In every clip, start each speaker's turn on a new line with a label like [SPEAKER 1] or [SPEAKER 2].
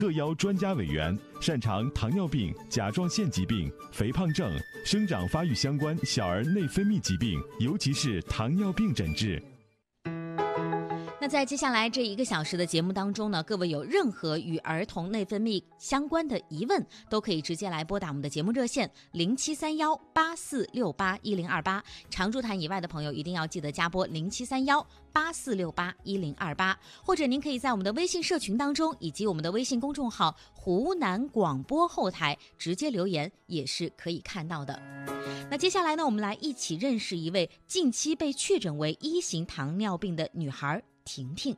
[SPEAKER 1] 各邀专家委员，擅长糖尿病、甲状腺疾病、肥胖症、生长发育相关小儿内分泌疾病，尤其是糖尿病诊治。
[SPEAKER 2] 那在接下来这1个小时的节目当中呢，各位有任何与儿童内分泌相关的疑问，都可以直接来拨打我们的节目热线073184681028。常驻谈以外的朋友一定要记得加拨073184681028，或者您可以在我们的微信社群当中以及我们的微信公众号湖南广播后台直接留言，也是可以看到的。那接下来呢，我们来一起认识一位近期被确诊为1型糖尿病的女孩婷婷。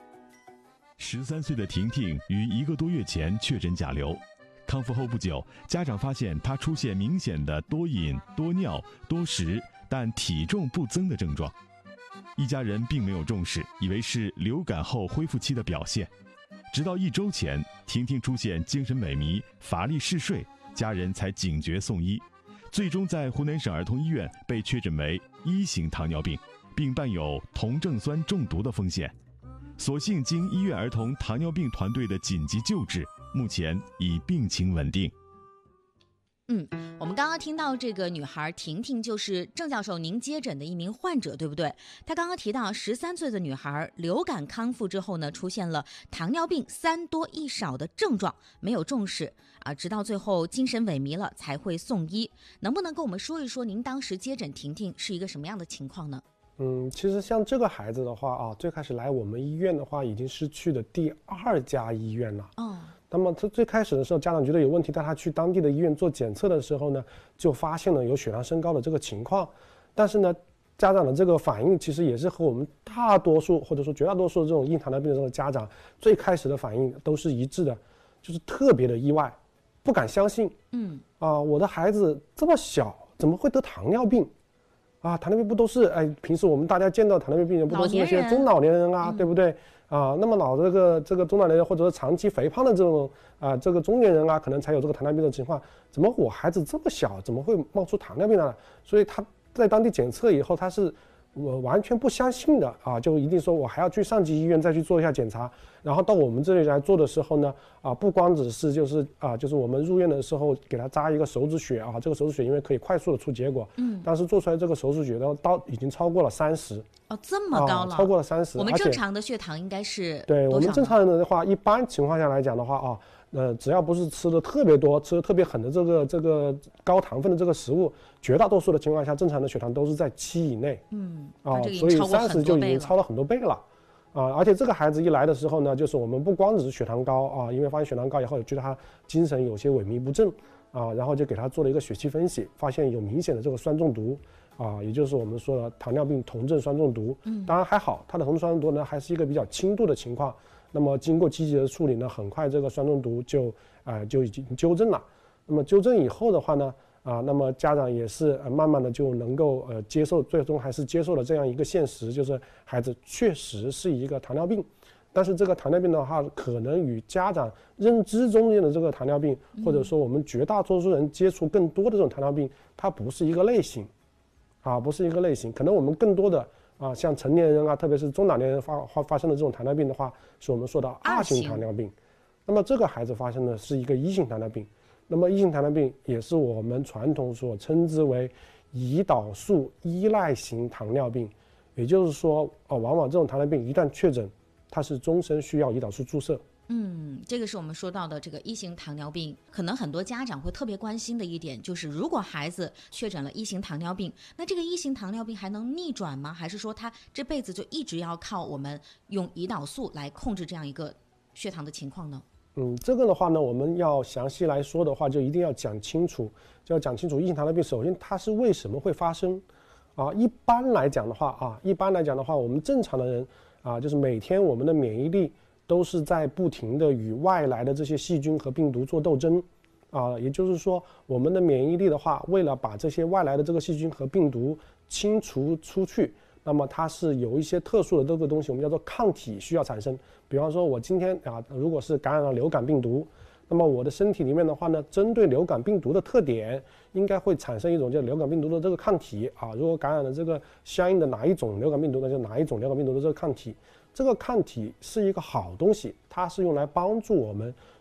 [SPEAKER 1] 13岁的婷婷于1个多月前确诊甲流，康复后不久，家长发现她出现明显的多饮、多尿、多食，但体重不增的症状。一家人并没有重视，以为是流感后恢复期的表现。直到1周前，婷婷出现精神萎靡、乏力嗜睡，家人才警觉送医，最终在湖南省儿童医院被确诊为1型糖尿病，并伴有酮症酸中毒的风险。所幸经医院儿童糖尿病团队的紧急救治，目前已病情稳定。
[SPEAKER 2] 我们刚刚听到这个女孩婷婷就是郑教授您接诊的一名患者，对不对？她刚刚提到13岁的女孩流感康复之后呢，出现了糖尿病3多1少的症状，没有重视直到最后精神萎靡了才会送医。能不能跟我们说一说您当时接诊婷婷是一个什么样的情况呢？
[SPEAKER 3] 其实像这个孩子的话最开始来我们医院的话，已经是去的第2家医院了。那么他最开始的时候，家长觉得有问题，带他去当地的医院做检测的时候呢，就发现了有血糖升高的这个情况。但是呢，家长的这个反应其实也是和我们大多数或者说绝大多数的这种婴糖尿病的这个家长最开始的反应都是一致的，就是特别的意外，不敢相信。我的孩子这么小，怎么会得糖尿病？糖尿病不都是平时我们大家见到糖尿病病人不都是那些中老年人对不对？那么老的这个中老年人或者说长期肥胖的这种这个中年人可能才有这个糖尿病的情况。怎么我孩子这么小，怎么会冒出糖尿病呢？所以他在当地检测以后，他是完全不相信的就一定说我还要去上级医院再去做一下检查。然后到我们这里来做的时候呢，不光只是就是我们入院的时候给他扎一个手指血这个手指血因为可以快速的出结果，但是做出来这个手指血的已经超过了30。
[SPEAKER 2] 这么高了，
[SPEAKER 3] 超过了30。
[SPEAKER 2] 我们正常的血糖应该是
[SPEAKER 3] 对我们正常人的话，一般情况下来讲的话只要不是吃的特别多、吃的特别狠的这个高糖分的这个食物，绝大多数的情况下，正常的血糖都是在7以内。所以30就已经超了很多倍了。而且这个孩子一来的时候呢，就是我们不光只是血糖高因为发现血糖高以后，觉得他精神有些萎靡不振然后就给他做了一个血气分析，发现有明显的这个酸中毒也就是我们说的糖尿病酮症酸中毒。当然还好，他的酮酸中毒呢还是一个比较轻度的情况。那么经过积极的处理呢，很快这个酸中毒就已经纠正了。那么纠正以后的话呢，那么家长也是慢慢的就能够接受，最终还是接受了这样一个现实，就是孩子确实是一个糖尿病。但是这个糖尿病的话，可能与家长认知中间的这个糖尿病，或者说我们绝大多数人接触更多的这种糖尿病，它不是一个类型不是一个类型。可能我们更多的像成年人特别是中老年人发生的这种糖尿病的话，是我们说的2型糖尿病。那么这个孩子发生的是一个1型糖尿病。那么1型糖尿病也是我们传统所称之为胰岛素依赖型糖尿病，也就是说往往这种糖尿病一旦确诊，它是终身需要胰岛素注射。
[SPEAKER 2] 这个是我们说到的这个1型糖尿病，可能很多家长会特别关心的一点就是，如果孩子确诊了1型糖尿病，那这个1型糖尿病还能逆转吗？还是说他这辈子就一直要靠我们用胰岛素来控制这样一个血糖的情况呢？
[SPEAKER 3] 这个的话呢，我们要详细来说的话，就一定要讲清楚，就要讲清楚1型糖尿病首先它是为什么会发生一般来讲的话我们正常的人就是每天我们的免疫力都是在不停的与外来的这些细菌和病毒做斗争也就是说我们的免疫力的话，为了把这些外来的这个细菌和病毒清除出去，那么它是有一些特殊的这个东西，我们叫做抗体需要产生。比方说我今天如果是感染了流感病毒，那么我的身体里面的话呢，针对流感病毒的特点，应该会产生一种叫流感病毒的这个抗体如果感染了这个相应的哪一种流感病毒，那就哪一种流感病毒的这个抗体。这个抗体是一个好东西，它是用来帮助我们